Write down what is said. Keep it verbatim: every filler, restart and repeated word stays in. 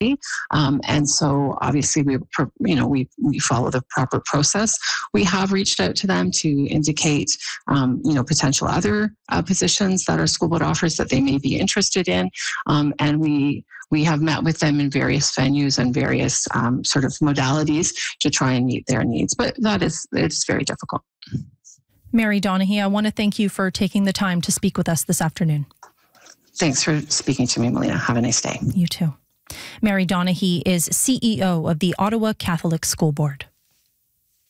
Um, and so obviously we, you know, we, we follow the proper process. We have reached out to them to indicate, um, you know, potential other uh, positions that our school board offers that they may be interested in. Um, and we, we have met with them in various venues and various um, sort of modalities to try and meet their needs. But that is, it's very difficult. Mary Donaghy, I want to thank you for taking the time to speak with us this afternoon. Thanks for speaking to me, Melina. Have a nice day. You too. Mary Donaghy is C E O of the Ottawa Catholic School Board.